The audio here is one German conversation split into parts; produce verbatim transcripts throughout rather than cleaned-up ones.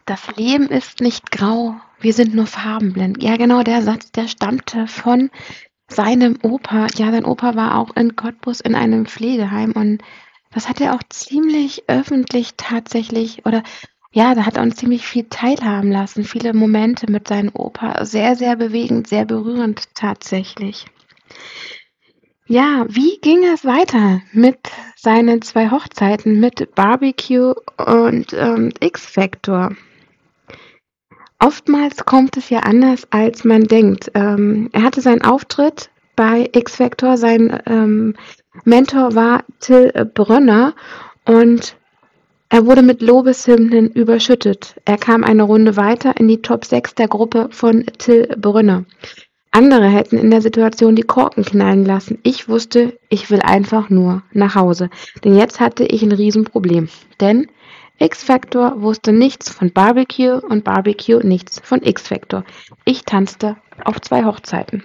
Das Leben ist nicht grau, wir sind nur farbenblind. Ja, genau, der Satz, der stammte von seinem Opa. Ja, sein Opa war auch in Cottbus in einem Pflegeheim und das hat er auch ziemlich öffentlich tatsächlich oder ja, da hat er uns ziemlich viel teilhaben lassen. Viele Momente mit seinem Opa. Sehr, sehr bewegend, sehr berührend tatsächlich. Ja, wie ging es weiter mit seinen zwei Hochzeiten mit Barbecue und ähm, X-Factor? Oftmals kommt es ja anders, als man denkt. Ähm, er hatte seinen Auftritt bei X-Factor, sein ähm, Mentor war Till Brönner und er wurde mit Lobeshymnen überschüttet. Er kam eine Runde weiter in die Top sechs der Gruppe von Till Brönner. Andere hätten in der Situation die Korken knallen lassen. Ich wusste, ich will einfach nur nach Hause. Denn jetzt hatte ich ein Riesenproblem. Denn X-Factor wusste nichts von Barbecue und Barbecue nichts von X-Factor. Ich tanzte auf zwei Hochzeiten.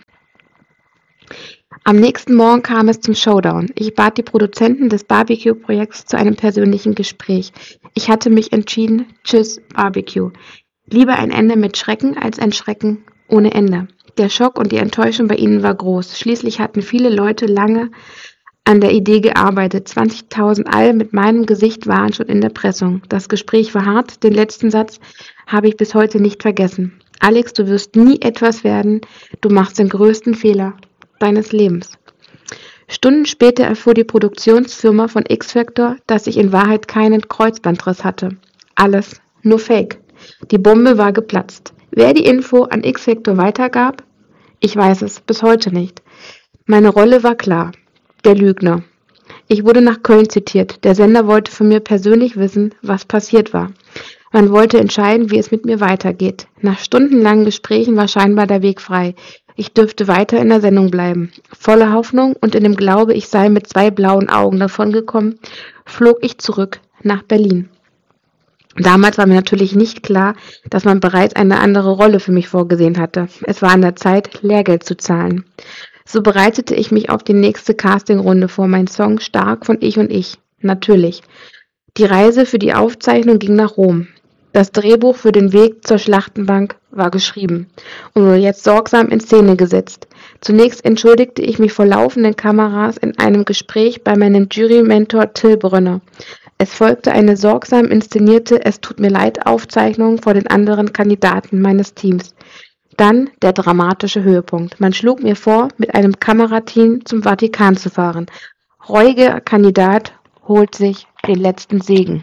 Am nächsten Morgen kam es zum Showdown. Ich bat die Produzenten des Barbecue-Projekts zu einem persönlichen Gespräch. Ich hatte mich entschieden, tschüss Barbecue. Lieber ein Ende mit Schrecken als ein Schrecken ohne Ende. Der Schock und die Enttäuschung bei ihnen war groß. Schließlich hatten viele Leute lange an der Idee gearbeitet. zwanzigtausend All mit meinem Gesicht waren schon in der Pressung. Das Gespräch war hart. Den letzten Satz habe ich bis heute nicht vergessen. Alex, du wirst nie etwas werden. Du machst den größten Fehler deines Lebens. Stunden später erfuhr die Produktionsfirma von X-Factor, dass ich in Wahrheit keinen Kreuzbandriss hatte. Alles nur Fake. Die Bombe war geplatzt. Wer die Info an X-Factor weitergab? Ich weiß es bis heute nicht. Meine Rolle war klar. Der Lügner. Ich wurde nach Köln zitiert. Der Sender wollte von mir persönlich wissen, was passiert war. Man wollte entscheiden, wie es mit mir weitergeht. Nach stundenlangen Gesprächen war scheinbar der Weg frei. Ich dürfte weiter in der Sendung bleiben. Voller Hoffnung und in dem Glaube, ich sei mit zwei blauen Augen davongekommen, flog ich zurück nach Berlin. Damals war mir natürlich nicht klar, dass man bereits eine andere Rolle für mich vorgesehen hatte. Es war an der Zeit, Lehrgeld zu zahlen. So bereitete ich mich auf die nächste Castingrunde vor. Mein Song Stark von Ich und Ich. Natürlich. Die Reise für die Aufzeichnung ging nach Rom. Das Drehbuch für den Weg zur Schlachtenbank war geschrieben und wurde jetzt sorgsam in Szene gesetzt. Zunächst entschuldigte ich mich vor laufenden Kameras in einem Gespräch bei meinem Jury-Mentor Till Brönner. Es folgte eine sorgsam inszenierte Es tut mir leid Aufzeichnung vor den anderen Kandidaten meines Teams. Dann der dramatische Höhepunkt. Man schlug mir vor, mit einem Kamerateam zum Vatikan zu fahren. Reuiger Kandidat holt sich den letzten Segen.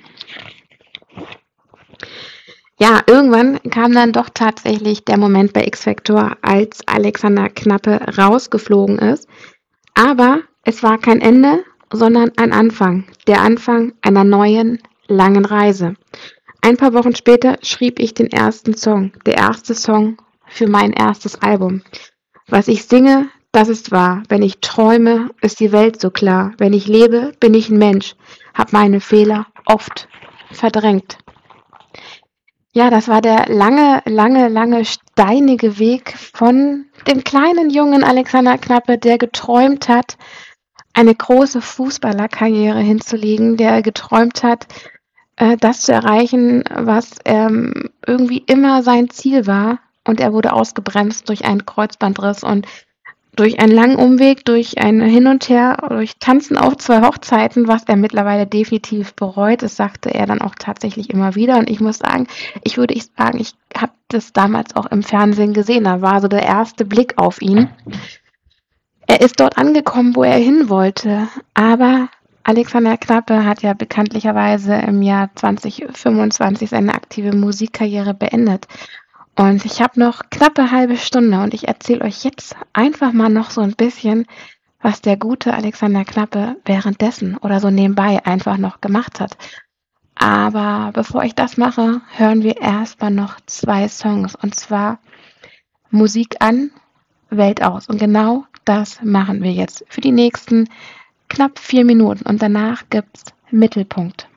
Ja, irgendwann kam dann doch tatsächlich der Moment bei X-Factor, als Alexander Knappe rausgeflogen ist. Aber es war kein Ende, sondern ein Anfang. Der Anfang einer neuen, langen Reise. Ein paar Wochen später schrieb ich den ersten Song. Der erste Song für mein erstes Album. Was ich singe, das ist wahr. Wenn ich träume, ist die Welt so klar. Wenn ich lebe, bin ich ein Mensch. Hab meine Fehler oft verdrängt. Ja, das war der lange, lange, lange steinige Weg von dem kleinen jungen Alexander Knappe, der geträumt hat, eine große Fußballerkarriere hinzulegen, der geträumt hat, äh, das zu erreichen, was ähm, irgendwie immer sein Ziel war. Und er wurde ausgebremst durch einen Kreuzbandriss und durch einen langen Umweg, durch ein Hin und Her, durch Tanzen auf zwei Hochzeiten, was er mittlerweile definitiv bereut. Das sagte er dann auch tatsächlich immer wieder. Und ich muss sagen, ich würde ich sagen, ich habe das damals auch im Fernsehen gesehen. Da war so der erste Blick auf ihn. Er ist dort angekommen, wo er hin wollte. Aber Alexander Knappe hat ja bekanntlicherweise im Jahr zwanzig fünfundzwanzig seine aktive Musikkarriere beendet. Und ich habe noch knappe halbe Stunde und ich erzähle euch jetzt einfach mal noch so ein bisschen, was der gute Alexander Knappe währenddessen oder so nebenbei einfach noch gemacht hat. Aber bevor ich das mache, hören wir erstmal noch zwei Songs. Und zwar Musik an, Welt aus. Und genau das machen wir jetzt für die nächsten knapp vier Minuten. Und danach gibt's Mittelpunkt.